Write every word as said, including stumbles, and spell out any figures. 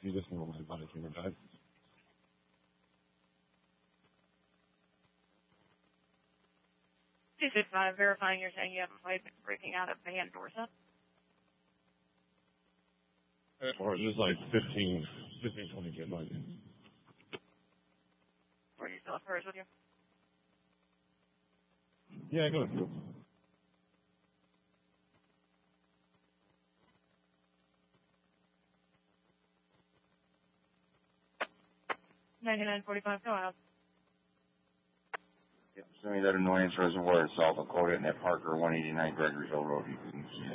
you just know my body camera died. two six five, verifying you're saying you haven't played breaking out of Van Dorset. Or just like fifteen, fifteen, twenty kids like it. Or you still have hers with you? Yeah, go ahead. ninety-nine forty-five, go out. Yep, send me that annoyance reservoir at South Dakota and that Parker one eighty-nine Gregoryville Road. You can see